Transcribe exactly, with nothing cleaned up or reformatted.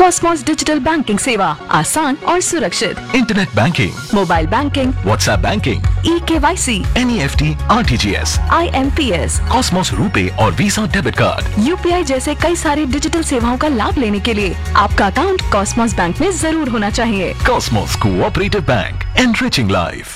Cosmos digital banking सेवा आसान और सुरक्षित। Internet banking, mobile banking, WhatsApp banking, e KYC, N E F T, R T G S, I am P S, Cosmos RuPay और visa debit card, U P I जैसे कई सारी digital सेवाओं का लाभ लेने के लिए आपका अकाउंट कॉस्मोस बैंक में जरूर होना चाहिए। Cosmos cooperative bank, enriching life.